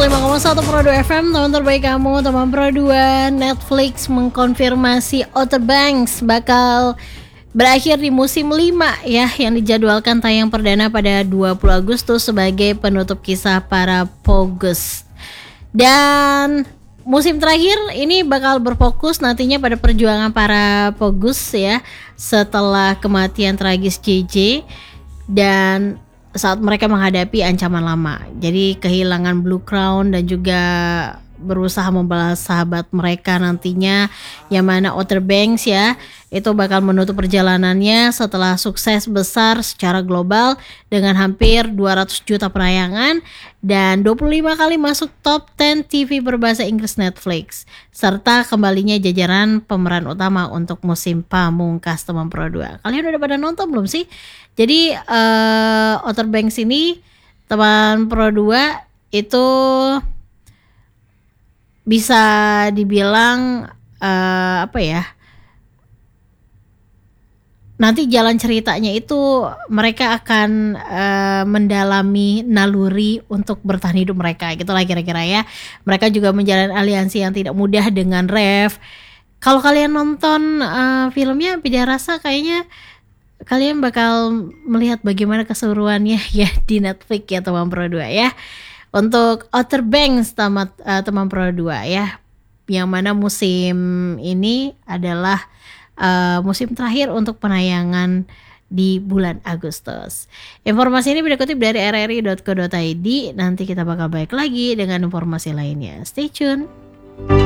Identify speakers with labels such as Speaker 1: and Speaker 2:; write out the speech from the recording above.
Speaker 1: 105,1 Pro 2 FM, teman terbaik kamu, teman Pro 2. Netflix mengkonfirmasi Outer Banks bakal berakhir di musim 5 ya, yang dijadwalkan tayang perdana pada 20 Agustus sebagai penutup kisah para Pogus. Dan musim terakhir ini bakal berfokus nantinya pada perjuangan para Pogus ya, setelah kematian tragis JJ dan saat mereka menghadapi ancaman lama. Jadi kehilangan Blue Crown dan juga berusaha membalas sahabat mereka nantinya, yang mana Outer Banks ya, itu bakal menutup perjalanannya setelah sukses besar secara global dengan hampir 200 juta penayangan dan 25 kali masuk top 10 TV berbahasa Inggris Netflix, serta kembalinya jajaran pemeran utama untuk musim pamungkas teman Pro 2. Kalian udah pada nonton belum sih? Jadi Outer Banks ini teman Pro 2 itu bisa dibilang apa ya, nanti jalan ceritanya itu mereka akan mendalami naluri untuk bertahan hidup mereka, gitu lah kira-kira ya. Mereka juga menjalani aliansi yang tidak mudah dengan Rev. Kalau kalian nonton filmnya, Pida rasa kayaknya kalian bakal melihat bagaimana keseruannya ya di Netflix ya teman Pro 2 ya. Untuk Outer Banks teman Pro 2 ya, yang mana musim ini adalah musim terakhir untuk penayangan di bulan Agustus. Informasi ini dikutip dari rri.co.id. Nanti kita bakal balik lagi dengan informasi lainnya. Stay tune.